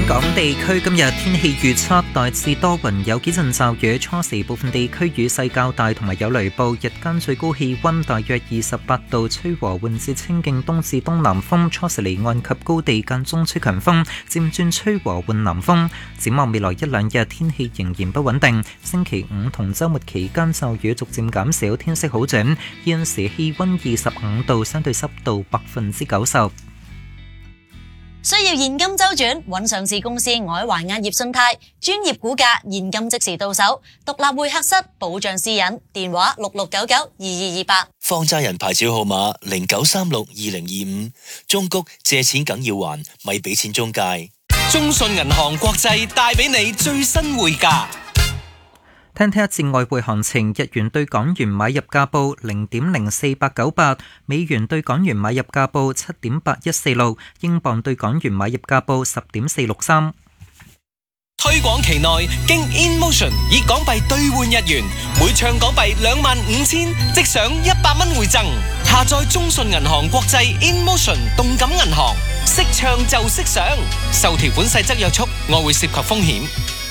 港地區今日天氣預測大致多雲，有幾陣驟雨，初時部分地區雨勢較大，同埋有雷暴。日間最高氣溫大約28度，吹和緩至清勁東至東南風，初時離岸及高地間中吹強風，漸轉吹和緩南風。展望未來一兩日天氣仍然不穩定，星期五同週末期間驟雨逐漸減少，天色好轉。現時氣溫25度，相對濕度90%。 需要現金周轉，揾上市公司外環亞業信貸，專業估價，現金即時到手，獨立會客室，保障私隱，電話66992228。 放債人牌照號碼09362025，中谷借錢梗要還，咪俾錢中介。中信銀行國際帶俾你最新匯價。 聽一節外匯行情，日元對港元買入價報0.04898，美元對港元買入價報7.8146，英鎊對港元買入價報10.463。 推廣期內，經 InMotion 以港幣兌換日元，每唱港幣25000，即享100蚊回贈。下載中信銀行國際 InMotion 動感銀行，識唱就識賞。受條款細則約束，外匯涉及風險。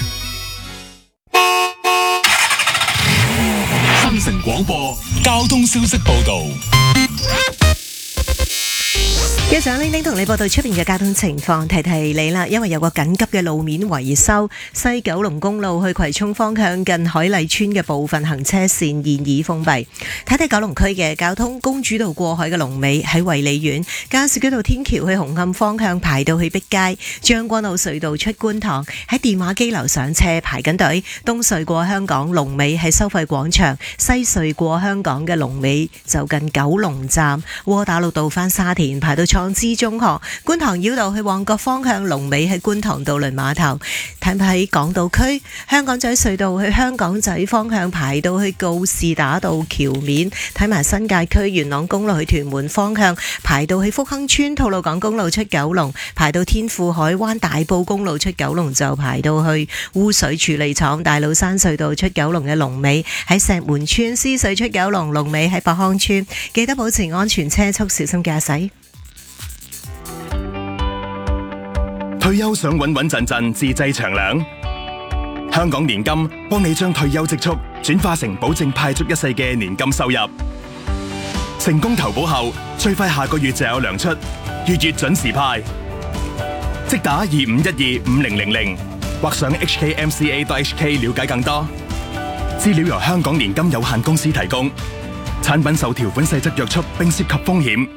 新城廣播交通消息報道。 記者玲玲同你報道出邊嘅交通情況，提提你啦，因為有個緊急嘅路面維修，西九龍公路去葵涌方向近海麗村嘅部分行車線現已封閉。睇睇九龍區嘅交通，公主道過海嘅龍尾喺衛理苑，加士居道天橋去紅磡方向排到去碧街，將軍澳隧道出觀塘喺電話機樓上車排緊隊，東隧過香港龍尾喺收費廣場，西隧過香港嘅龍尾就近九龍站，窩打老道返沙田排到創知中學，觀塘繞道去旺角方向龍尾喺觀塘渡輪碼頭。睇喺港島區，香港仔隧道去香港仔方向排到去告士打道橋面，睇埋新界區元朗公路去屯門方向排到去福亨村，吐露港公路出九龍排到天富海灣，大埔公路出九龍就排到去污水處理廠，大老山隧道出九龍嘅龍尾喺石門村，獅隧出九龍龍尾喺博康村。記得保持安全車速，小心駕駛。 退休想穩穩陣陣自製長糧，香港年金幫你將退休積蓄轉化成保證派足一世嘅年金收入。成功投保後，最快下個月就有糧出，月月準時派。即打25125000或上 hkmca.hk 了解更多。資料由香港年金有限公司提供，產品受條款細則約束並涉及風險。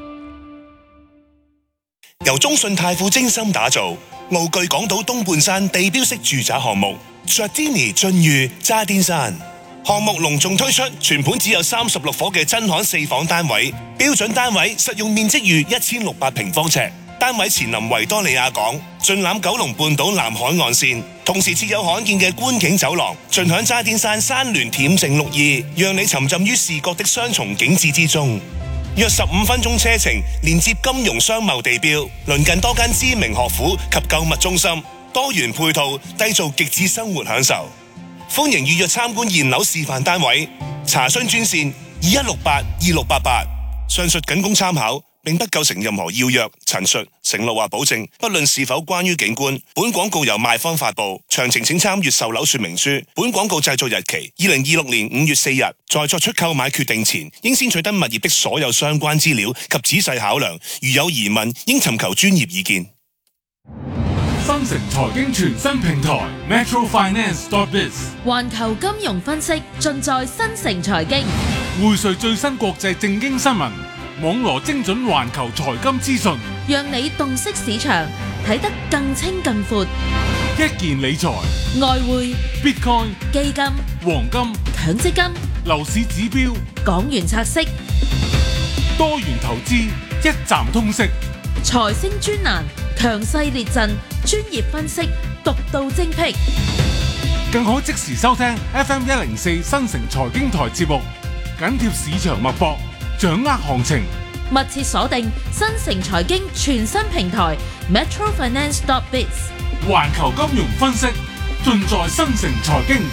由中信泰富精心打造，傲具港島東半山地標式住宅項目 Giardini 駿譽渣甸山項目隆重推出，全盤只有36伙嘅真罕4房單位，標準單位實用面積逾1600平方尺，單位前臨維多利亞港，盡覽九龍半島南海岸線，同時設有罕見嘅觀景走廊，盡享渣甸山山巒恬靜綠意，讓你沉浸於視覺的雙重景致之中。約15分鐘車程，連接金融商貿地標，鄰近多間知名學府及購物中心，多元配套，締造極致生活享受。歡迎預約參觀現樓示範單位，查詢專線21682688。上述僅供參考，並不構成任何要約、陳述、承諾或保證，不論是否關於景觀。本廣告由賣方發布，詳情請參閱售樓說明書。本廣告製作日期2026年5月4日。在作出購買決定前，應先取得物業的所有相關資料及仔細考量，如有疑問，應尋求專業意見。 新城財經全新平台 metrofinance.biz， 環球金融分析盡在新城財經， 匯萃最新國際政經新聞，網羅精準環球財金資訊， 讓你洞悉市場，睇得更清更闊。 一件理財、 外匯、 Bitcoin、 基金、 黃金、 強積金、 樓市指標、 港元拆息、 多元投資，一站通識。 財星專欄，強勢列陣，專業分析，獨到精闢。 更可即時收聽 FM104新城財經台節目，緊貼市場脈搏，掌握行情。 密切鎖定新城財經全新平台 metrofinance.biz， 環球金融分析盡在新城財經。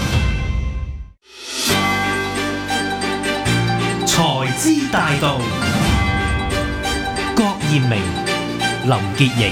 財資大道，郭艷明、林潔瑩。